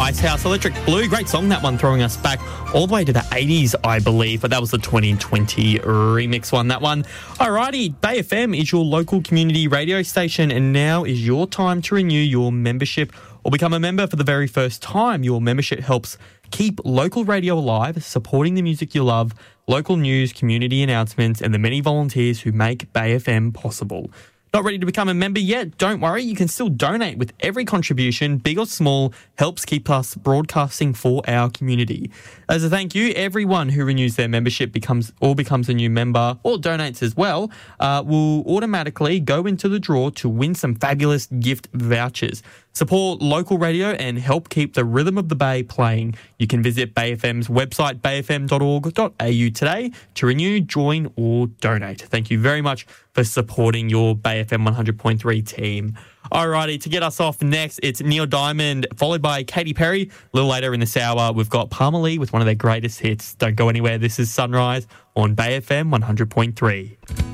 Icehouse, Electric Blue. Great song, that one, throwing us back all the way to the 80s, I believe, but that was the 2020 remix one, that one. Alrighty, Bay FM is your local community radio station, and now is your time to renew your membership or become a member for the very first time. Your membership helps keep local radio alive, supporting the music you love, local news, community announcements, and the many volunteers who make Bay FM possible. Not ready to become a member yet? Don't worry, you can still donate with every contribution, big or small, helps keep us broadcasting for our community. As a thank you, everyone who renews their membership becomes a new member or donates as well, will automatically go into the draw to win some fabulous gift vouchers. Support local radio and help keep the rhythm of the Bay playing. You can visit Bay FM's website, bayfm.org.au today to renew, join or donate. Thank you very much for supporting your Bay FM 100.3 team. Alrighty, to get us off next, it's Neil Diamond, followed by Katy Perry. A little later in this hour, we've got Palmer Lee with one of their greatest hits. Don't go anywhere. This is Sunrise on Bay FM 100.3.